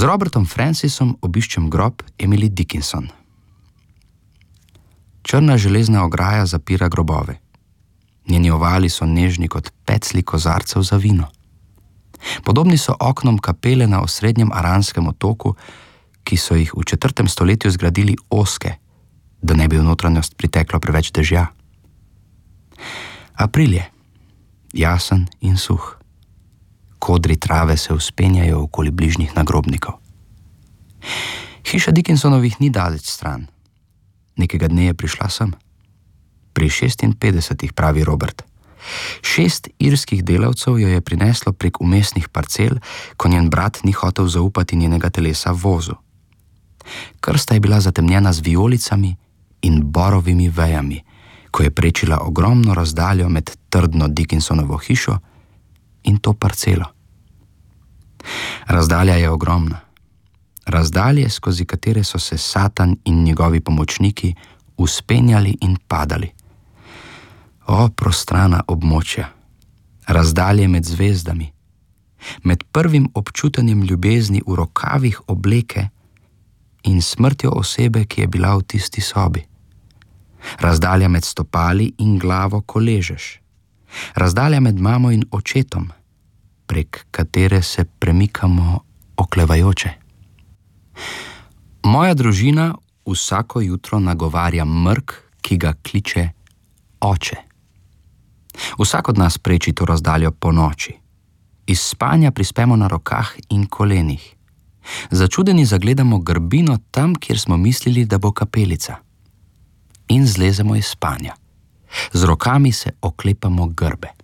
Z Robertom Francisom obiščem grob Emily Dickinson. Črna železna ograja zapira grobove. Njeni ovali so nežni kot pecli kozarcev za vino. Podobni so oknom kapele na osrednjem Aranskem otoku, ki so jih v 4. stoletju zgradili ozke, da ne bi v notranjost priteklo preveč dežja. April je, jasen in suh. Kodri trave se vzpenjajo okoli bližnjih nagrobnikov. Hiša Dickinsonovih ni daleč stran. Nekega dne je prišla sem. Pri 56, pravi Robert. 6 irskih delavcev jo je prineslo prek umestnih parcel, ko njen brat ni hotel zaupati njenega telesa vozu. Krsta je bila zatemnjena z vijolicami in borovimi vejami, ko je prečila ogromno razdaljo med trdno Dickinsonovo hišo in to parcelo. Razdalja je ogromna. Razdalje, skozi katere so se Satan in njegovi pomočniki vzpenjali in padali. O, prostrana območja, razdalje med zvezdami, med prvim občutanjem ljubezni v rokavih obleke in smrtjo osebe, ki je bila v tisti sobi. Razdalja med stopali in glavo, ko ležeš. Razdalja med mamo in očetom, prek katere se premikamo oklevajoče. Moja družina vsako jutro nagovarja mrk, ki ga kliče oče. Vsak od nas preči to razdaljo po noči. Iz spanja prispemo na rokah in kolenih. Začudeni zagledamo grbino tam, kjer smo mislili, da bo kapelica. In zlezemo iz spanja. Z rokami se oklepamo grbe.